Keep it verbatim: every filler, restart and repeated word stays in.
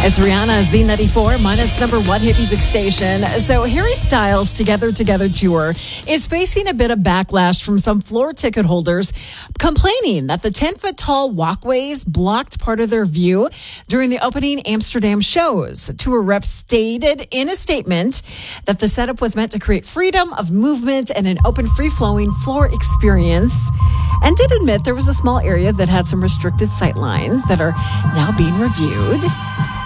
It's Rihanna, Z ninety-four, minus number one hit music station. So Harry Styles' Together Together tour is facing a bit of backlash from some floor ticket holders complaining that the ten-foot tall walkways blocked part of their view during the opening Amsterdam shows. Tour reps stated in a statement that the setup was meant to create freedom of movement and an open, free-flowing floor experience, and did admit there was a small area that had some restricted sight lines that are now being reviewed.